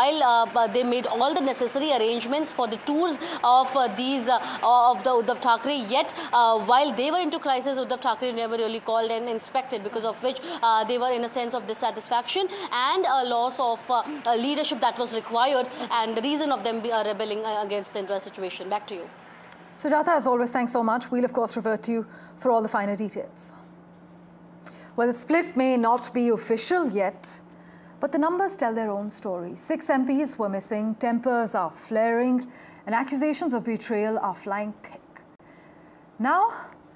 while they made all the necessary arrangements for the tours of of the Uddhav Thackeray, yet while they were into crisis, Uddhav Thackeray never really called and inspected, because of which they were in a sense of dissatisfaction and a loss of leadership that was required, and the reason of them rebelling against the entire situation. Back to you. Sujata, as always, thanks so much. We'll, of course, revert to you for all the finer details. Well, the split may not be official yet, but the numbers tell their own story. 6 MPs were missing, tempers are flaring, and accusations of betrayal are flying thick. Now,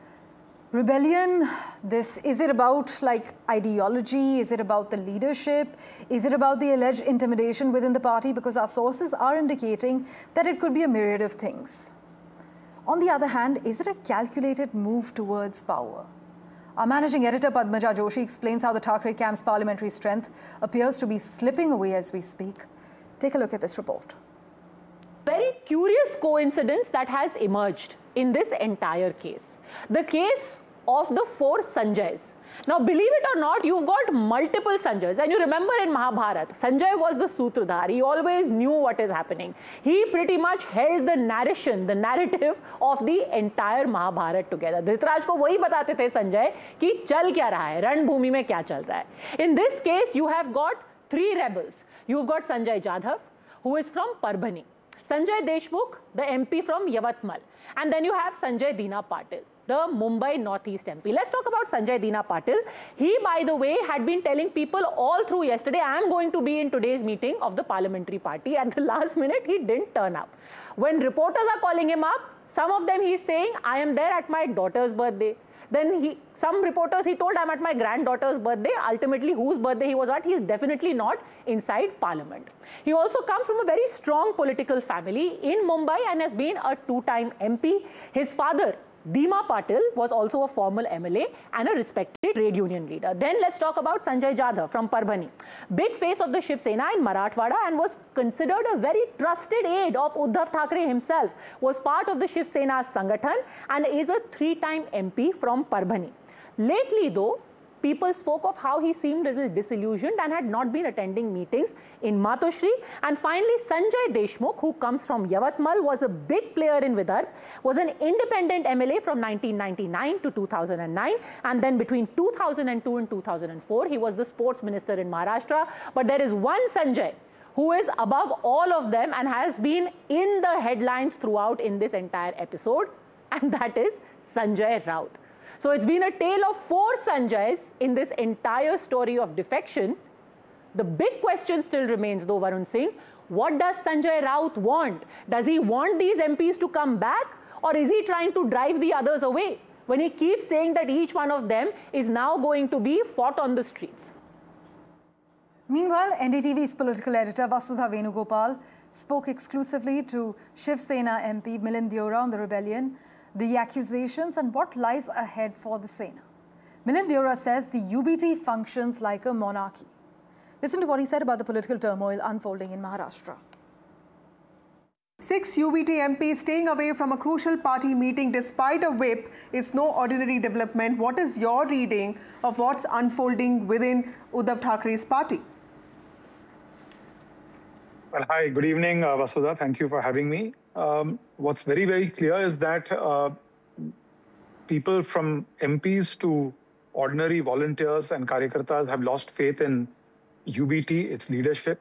rebellion, is it about like ideology? Is it about the leadership? Is it about the alleged intimidation within the party? Because our sources are indicating that it could be a myriad of things. On the other hand, is it a calculated move towards power? Our managing editor Padmaja Joshi explains how the Thackeray camp's parliamentary strength appears to be slipping away as we speak. Take a look at this report. Very curious coincidence that has emerged in this entire case. The case of the 4 Sanjays. Now, believe it or not, you've got multiple Sanjays. And you remember in Mahabharata, Sanjay was the Sutradhar. He always knew what is happening. He pretty much held the narration, the narrative of the entire Mahabharata together. Dhritarashtra ko wahi batate the Sanjay ki chal kya raha hai, ranbhumi mein kya chal raha hai. In this case, you have got 3 rebels. You've got Sanjay Jadhav, who is from Parbhani. Sanjay Deshmukh, the MP from Yavatmal. And then you have Sanjay Dina Patil, the Mumbai Northeast MP. Let's talk about Sanjay Dina Patil. He, by the way, had been telling people all through yesterday, I am going to be in today's meeting of the parliamentary party. At the last minute, he didn't turn up. When reporters are calling him up, some of them he's saying, I am there at my daughter's birthday. Then some reporters, he told, I'm at my granddaughter's birthday. Ultimately, whose birthday he was at, he's definitely not inside parliament. He also comes from a very strong political family in Mumbai and has been a 2-time MP. His father, Dima Patil, was also a former MLA and a respected trade union leader. Then let's talk about Sanjay Jadhav from Parbhani. Big face of the Shiv Sena in Marathwada and was considered a very trusted aide of Uddhav Thackeray himself. Was part of the Shiv Sena's Sangathan and is a 3-time MP from Parbhani. Lately though, people spoke of how he seemed a little disillusioned and had not been attending meetings in Matoshri. And finally, Sanjay Deshmukh, who comes from Yavatmal, was a big player in Vidarbha, was an independent MLA from 1999 to 2009. And then between 2002 and 2004, he was the sports minister in Maharashtra. But there is one Sanjay who is above all of them and has been in the headlines throughout in this entire episode. And that is Sanjay Raut. So it's been a tale of 4 Sanjays in this entire story of defection. The big question still remains though, Varun Singh, what does Sanjay Raut want? Does he want these MPs to come back, or is he trying to drive the others away when he keeps saying that each one of them is now going to be fought on the streets? Meanwhile, NDTV's political editor Vasudha Venugopal spoke exclusively to Shiv Sena MP Milind Deora on the rebellion, the accusations and what lies ahead for the Sena. Milind Deora says the UBT functions like a monarchy. Listen to what he said about the political turmoil unfolding in Maharashtra. 6 UBT MPs staying away from a crucial party meeting despite a whip is no ordinary development. What is your reading of what's unfolding within Uddhav Thackeray's party? Well, hi, good evening, Vasudha. Thank you for having me. What's very, very clear is that people from MPs to ordinary volunteers and karyakartas have lost faith in UBT, its leadership.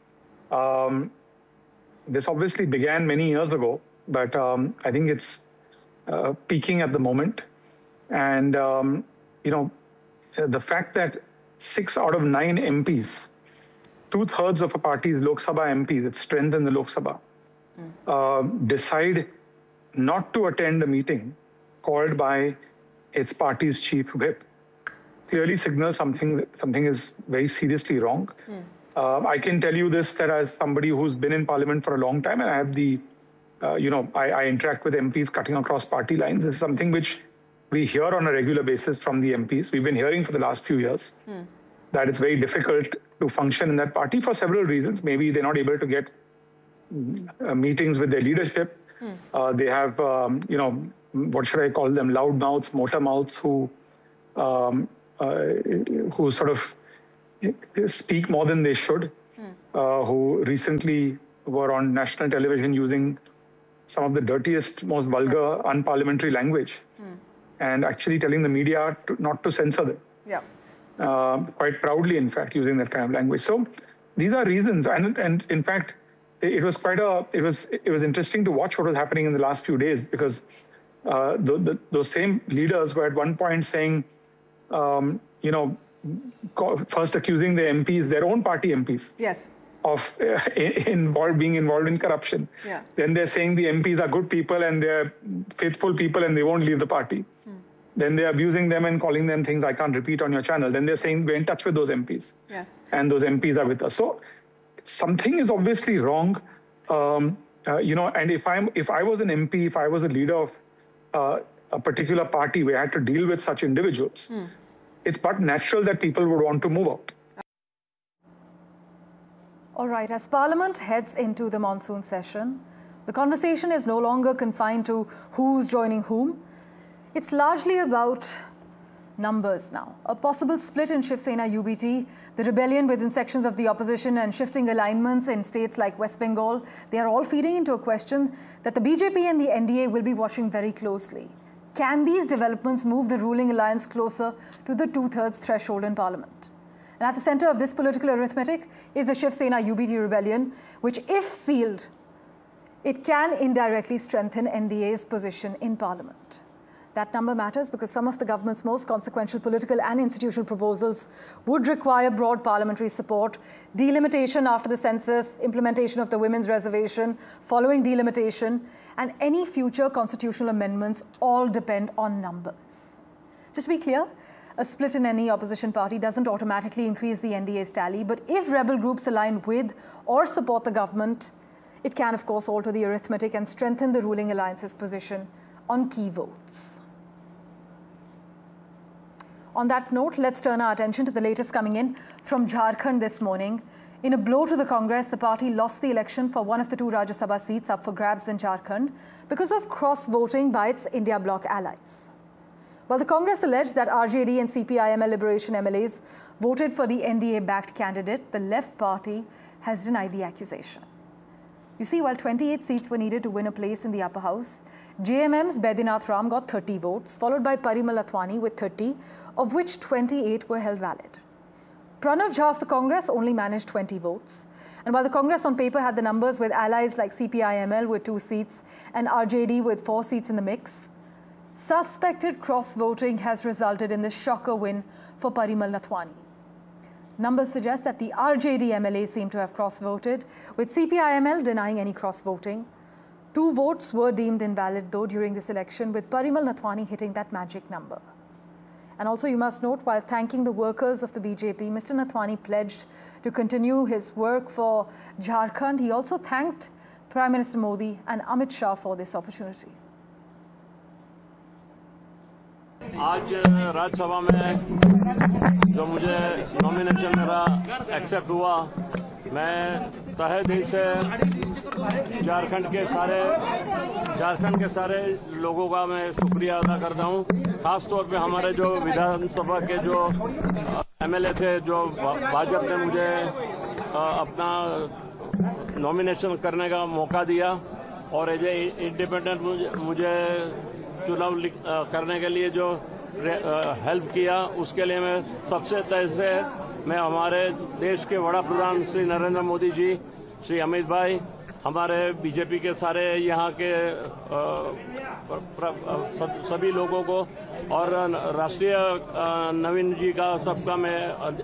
This obviously began many years ago, but I think it's peaking at the moment. And, you know, the fact that 6 out of 9 MPs, 2/3 of a party's Lok Sabha MPs, its strength in the Lok Sabha, decide not to attend a meeting called by its party's chief whip, clearly signals something is very seriously wrong. I can tell you this, that as somebody who's been in parliament for a long time, and I have the, I interact with MPs cutting across party lines. This is something which we hear on a regular basis from the MPs. We've been hearing for the last few years that it's very difficult to function in that party for several reasons. Maybe they're not able to get meetings with their leadership. They have, what should I call them, loud mouths, motor mouths who sort of speak more than they should. who recently were on national television using some of the dirtiest, most vulgar, unparliamentary language, and actually telling the media not to censor them. Yeah. Quite proudly, in fact, using that kind of language. So these are reasons, and in fact, it was interesting to watch what was happening in the last few days, because those same leaders were at one point saying, first accusing the MPs, their own party MPs, Yes. of being involved in corruption. Yeah. Then they're saying the MPs are good people and they're faithful people and they won't leave the party. Then they're abusing them and calling them things I can't repeat on your channel. Then they're saying we're in touch with those MPs. Yes. And those MPs are with us. So something is obviously wrong. And if I was an MP, if I was a leader of a particular party where I had to deal with such individuals, it's but natural that people would want to move out. All right, as Parliament heads into the monsoon session, the conversation is no longer confined to who's joining whom. It's largely about numbers now. A possible split in Shiv Sena UBT, the rebellion within sections of the opposition and shifting alignments in states like West Bengal, they are all feeding into a question that the BJP and the NDA will be watching very closely. Can these developments move the ruling alliance closer to the two-thirds threshold in Parliament? And at the centre of this political arithmetic is the Shiv Sena UBT rebellion, which, if sealed, it can indirectly strengthen NDA's position in Parliament. That number matters because some of the government's most consequential political and institutional proposals would require broad parliamentary support, delimitation after the census, implementation of the women's reservation, following delimitation, and any future constitutional amendments all depend on numbers. Just to be clear, a split in any opposition party doesn't automatically increase the NDA's tally, but if rebel groups align with or support the government, it can, of course, alter the arithmetic and strengthen the ruling alliance's position on key votes. On that note, let's turn our attention to the latest coming in from Jharkhand this morning. In a blow to the Congress, the party lost the election for one of the two Rajya Sabha seats up for grabs in Jharkhand because of cross-voting by its India bloc allies. While the Congress alleged that RJD and CPIML Liberation MLAs voted for the NDA-backed candidate, the Left Party has denied the accusation. You see, while 28 seats were needed to win a place in the upper house, JMM's Baidinath Ram got 30 votes, followed by Parimal Athwani with 30, of which 28 were held valid. Pranav Jha of the Congress only managed 20 votes. And while the Congress on paper had the numbers with allies like CPIML with 2 seats and RJD with 4 seats in the mix, suspected cross-voting has resulted in this shocker win for Parimal Athwani. Numbers suggest that the RJD MLA seem to have cross-voted, with CPIML denying any cross-voting. 2 votes were deemed invalid, though, during this election, with Parimal Athwani hitting that magic number. And also, you must note, while thanking the workers of the BJP, Mr. Nathwani pledged to continue his work for Jharkhand. He also thanked Prime Minister Modi and Amit Shah for this opportunity. आज राज्यसभा में जो मुझे nomination मेरा accept हुआ, मैं तहे दिल से झारखंड के सारे लोगों का मैं शुक्रिया अदा करता हूं। खास तौर पे हमारे जो विधानसभा के जो एमएलए थे, जो भाजपा ने मुझे अपना नॉमिनेशन करने का मौका दिया और एज ए इंडिपेंडेंट मुझे चुनाव करने के लिए जो हेल्प किया, उसके लिए मैं सबसे तहे से मैं हमारे देश के वड़ा प्रधान श्री नरेंद्र मोदी जी, श्री अमित भाई, हमारे बीजेपी के सारे यहाँ के सभी लोगों को और राष्ट्रीय नवीन जी का सबका मैं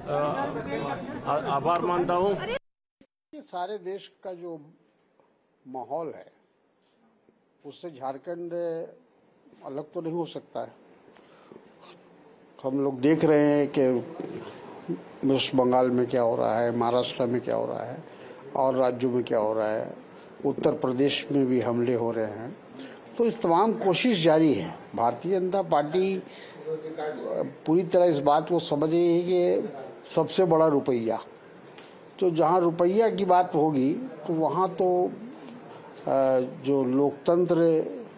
आभार मानता हूँ। सारे देश का जो माहौल है उससे झारखंड अलग तो नहीं हो सकता है। हम लोग देख रहे हैं कि वेस्ट बंगाल में क्या हो रहा है, महाराष्ट्र में क्या हो रहा है और राज्यों में क्या हो रहा है, उत्तर प्रदेश में भी हमले हो रहे हैं। तो इस तमाम कोशिश जारी है। भारतीय जनता पार्टी पूरी तरह इस बात को समझ रही है कि सबसे बड़ा रुपया, तो जहाँ रुपया की बात होगी तो वहाँ तो जो लोकतंत्र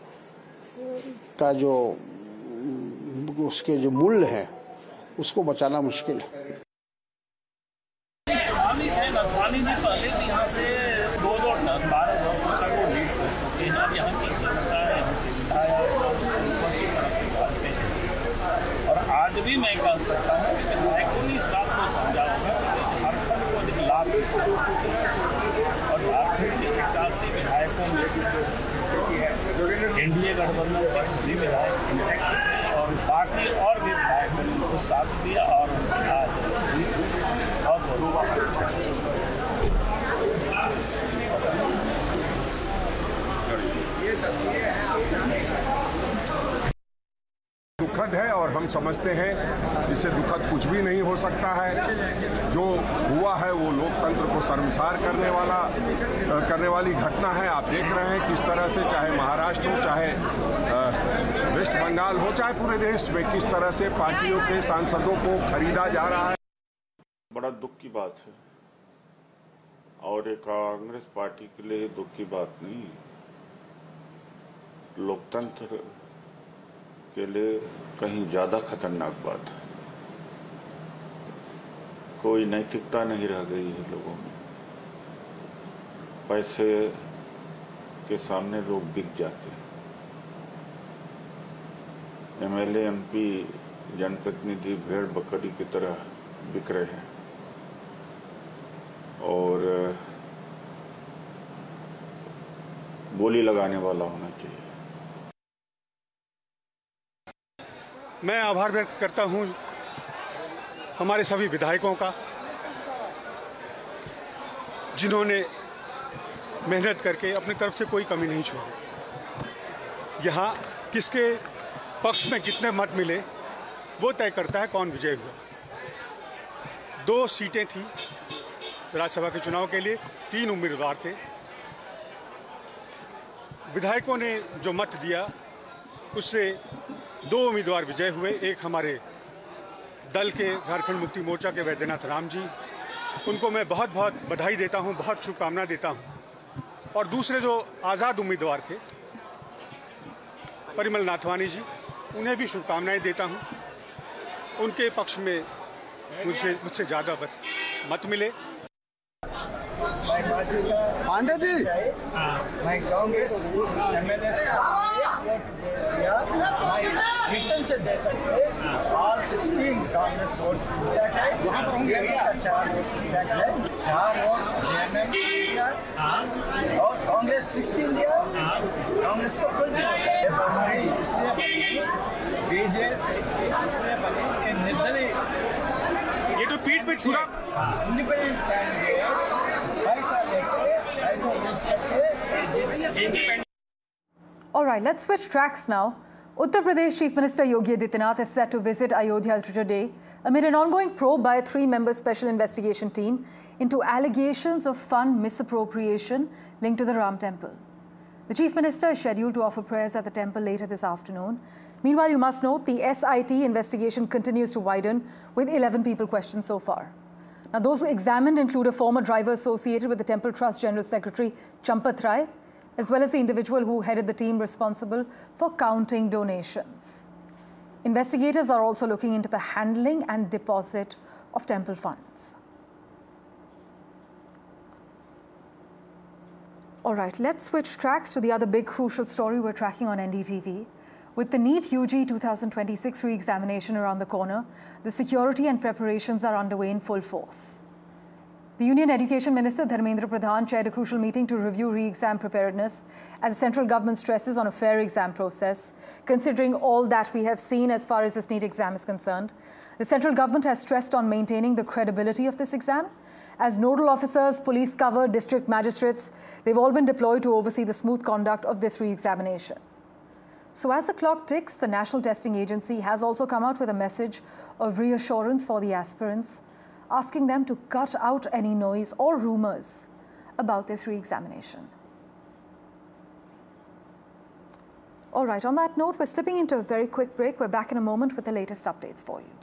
का जो उसके जो मूल्य है उसको बचाना मुश्किल है। नथवानी जी पहले एनडीए गठबंधन के सभी विधायक इंटैक्ट और बाकी और भी विधायक ने उनको साथ दिया और आज दुखद है और हम समझते हैं इससे दुखद कुछ भी नहीं हो सकता है। जो हुआ है वो लोकतंत्र को शर्मसार करने वाली घटना है। आप देख रहे हैं किस तरह से, चाहे महाराष्ट्र हो, चाहे वेस्ट बंगाल हो, चाहे पूरे देश में किस तरह से पार्टियों के सांसदों को खरीदा जा रहा है। बड़ा दुख की बात है और ये कांग्रेस पार्टी के लिए दुख की बात नहीं है, लोकतंत्र के लिए कहीं ज्यादा खतरनाक बात है। कोई नैतिकता नहीं रह गई है लोगों में। पैसे के सामने लोग बिक जाते हैं। एमएलए, एमपी, जनप्रतिनिधि भेड़ बकरी की तरह बिक रहे हैं और बोली लगाने वाला होना चाहिए। मैं आभार व्यक्त करता हूं हमारे सभी विधायकों का, जिन्होंने मेहनत करके अपनी तरफ से कोई कमी नहीं छोड़ी। यहाँ किसके पक्ष में कितने मत मिले वो तय करता है कौन विजय हुआ। 2 सीटें थी राज्यसभा के चुनाव के लिए, 3 उम्मीदवार थे। विधायकों ने जो मत दिया उससे 2 उम्मीदवार विजय हुए। एक हमारे दल के झारखंड मुक्ति मोर्चा के वैद्यनाथ राम जी, उनको मैं बहुत बहुत बधाई देता हूं, बहुत शुभकामना देता हूं। और दूसरे जो आज़ाद उम्मीदवार थे परिमल नाथवानी जी, उन्हें भी शुभकामनाएं देता हूं। उनके पक्ष में मुझसे ज़्यादा मत मिले। पांडे जी, मैं कांग्रेस एमएलए रिटर्न से दे सकते। ऑल 16 कांग्रेस वोट्स चार वोट दिया और कांग्रेस 16 दिया, कांग्रेस को 20 बीजेपी निर्दलीय ये तो पीठ पे छुरा इंडिपेंडेंट कैंडिडेट पैसा लेके पैसा यूज करके। All right, let's switch tracks now. Uttar Pradesh Chief Minister Yogi Adityanath is set to visit Ayodhya today amid an ongoing probe by a 3-member special investigation team into allegations of fund misappropriation linked to the Ram Temple. The Chief Minister is scheduled to offer prayers at the temple later this afternoon. Meanwhile, you must note the SIT investigation continues to widen with 11 people questioned so far. Now, those examined include a former driver associated with the Temple Trust General Secretary Champat Rai, as well as the individual who headed the team responsible for counting donations. Investigators are also looking into the handling and deposit of temple funds. All right, let's switch tracks to the other big crucial story we're tracking on NDTV. With the NEET UG 2026 re-examination around the corner, the security and preparations are underway in full force. The Union Education Minister Dharmendra Pradhan chaired a crucial meeting to review re-exam preparedness as the central government stresses on a fair exam process. Considering all that we have seen as far as this NEET exam is concerned, the central government has stressed on maintaining the credibility of this exam. As nodal officers, police cover, district magistrates, they've all been deployed to oversee the smooth conduct of this re-examination. So as the clock ticks, the National Testing Agency has also come out with a message of reassurance for the aspirants, asking them to cut out any noise or rumors about this re-examination. All right, on that note, we're slipping into a very quick break. We're back in a moment with the latest updates for you.